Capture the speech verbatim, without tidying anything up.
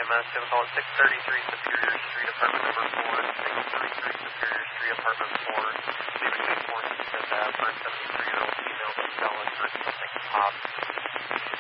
M S. Give a call at six thirty-three Superior Street, apartment number four, six thirty-three Superior Street, apartment four. Be between fourth and fifth Ave for a seventy-three-year-old female that's selling for something pop.